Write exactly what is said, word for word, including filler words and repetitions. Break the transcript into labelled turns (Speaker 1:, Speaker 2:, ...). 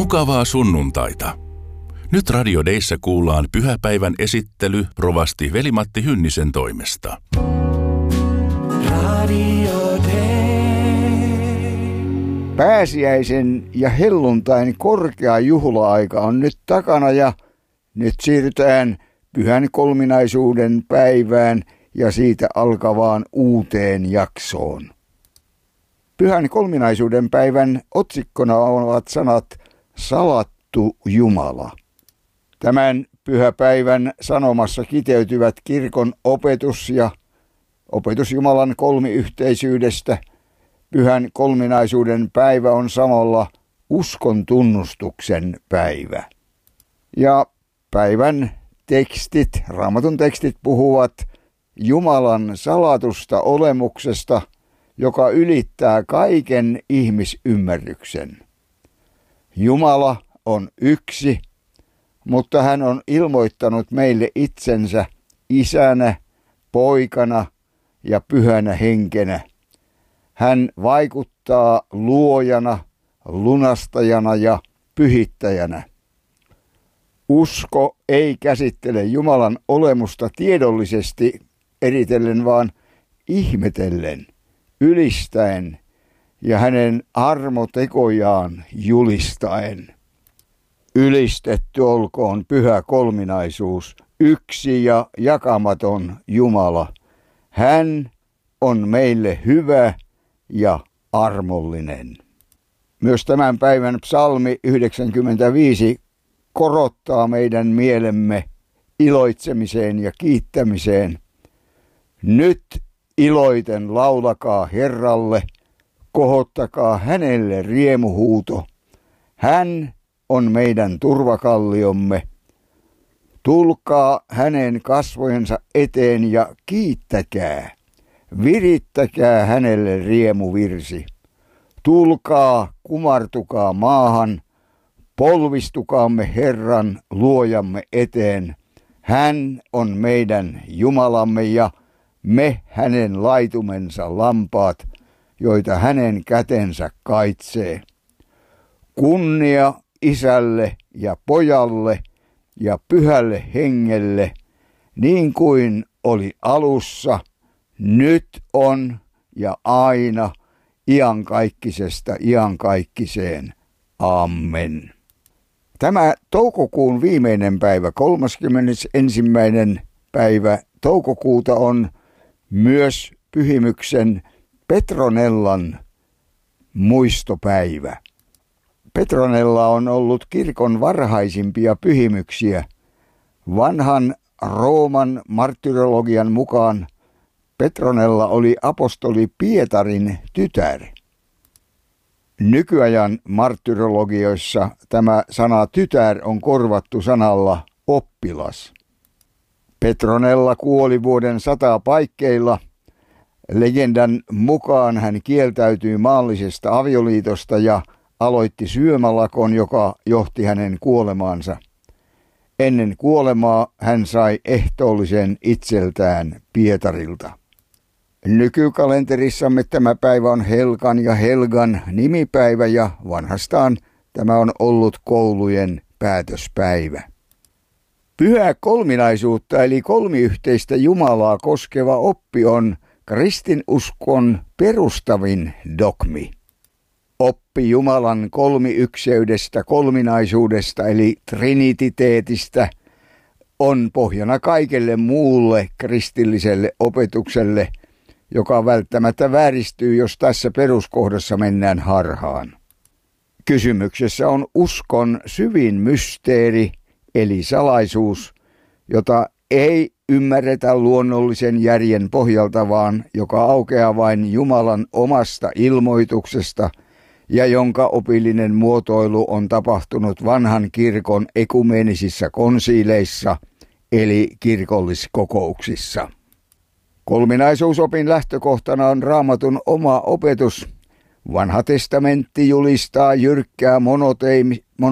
Speaker 1: Mukavaa sunnuntaita. Nyt Radio Deissä kuullaan pyhäpäivän esittely rovasti Veli-Matti Hynnisen toimesta.
Speaker 2: Radio Day.
Speaker 3: Pääsiäisen ja helluntain korkea juhla-aika on nyt takana ja nyt siirrytään pyhän kolminaisuuden päivään ja siitä alkavaan uuteen jaksoon. Pyhän kolminaisuuden päivän otsikkona ovat sanat salattu Jumala. Tämän pyhäpäivän sanomassa kiteytyvät kirkon opetus ja opetus Jumalan kolmiyhteisyydestä. Pyhän kolminaisuuden päivä on samalla uskon tunnustuksen päivä. Ja päivän tekstit, Raamatun tekstit puhuvat Jumalan salatusta olemuksesta, joka ylittää kaiken ihmisymmärryksen. Jumala on yksi, mutta hän on ilmoittanut meille itsensä isänä, poikana ja pyhänä henkenä. Hän vaikuttaa luojana, lunastajana ja pyhittäjänä. Usko ei käsittele Jumalan olemusta tiedollisesti eritellen, vaan ihmetellen, ylistäen ja hänen armotekojaan julistaen. Ylistetty olkoon pyhä kolminaisuus, yksi ja jakamaton Jumala. Hän on meille hyvä ja armollinen. Myös tämän päivän psalmi yhdeksänkymmentäviisi korottaa meidän mielemme iloitsemiseen ja kiittämiseen. Nyt iloiten laulakaa Herralle, kohottakaa hänelle riemuhuuto. Hän on meidän turvakalliomme. Tulkaa hänen kasvojensa eteen ja kiittäkää. Virittäkää hänelle riemuvirsi. Tulkaa, kumartukaa maahan. Polvistukaamme Herran luojamme eteen. Hän on meidän Jumalamme ja me hänen laitumensa lampaat, joita hänen kätensä kaitsee. Kunnia Isälle ja Pojalle ja Pyhälle Hengelle, niin kuin oli alussa, nyt on ja aina, iankaikkisesta iankaikkiseen. Amen. Tämä toukokuun viimeinen päivä, kolmaskymmenesensimmäinen päivä toukokuuta on myös pyhimyksen Petronellan muistopäivä. Petronella on ollut kirkon varhaisimpia pyhimyksiä. Vanhan Rooman martyrologian mukaan Petronella oli apostoli Pietarin tytär. Nykyajan martyrologioissa tämä sana tytär on korvattu sanalla oppilas. Petronella kuoli vuoden sata paikkeilla. Legendan mukaan hän kieltäytyi maallisesta avioliitosta ja aloitti syömälakon, joka johti hänen kuolemaansa. Ennen kuolemaa hän sai ehtoollisen itseltään Pietarilta. Nykykalenterissamme tämä päivä on Helkan ja Helgan nimipäivä ja vanhastaan tämä on ollut koulujen päätöspäivä. Pyhää kolminaisuutta eli kolmiyhteistä Jumalaa koskeva oppi on kristinuskon perustavin dogmi. Oppi Jumalan kolmiykseydestä, kolminaisuudesta eli trinititeetistä on pohjana kaikelle muulle kristilliselle opetukselle, joka välttämättä vääristyy, jos tässä peruskohdassa mennään harhaan. Kysymyksessä on uskon syvin mysteeri, eli salaisuus, jota ei ymmärretä luonnollisen järjen pohjalta, vaan joka aukeaa vain Jumalan omasta ilmoituksesta ja jonka opillinen muotoilu on tapahtunut vanhan kirkon ekumeenisissa konsiileissa, eli kirkolliskokouksissa. Kolminaisuusopin lähtökohtana on Raamatun oma opetus. Vanha testamentti julistaa jyrkkää monoteimi,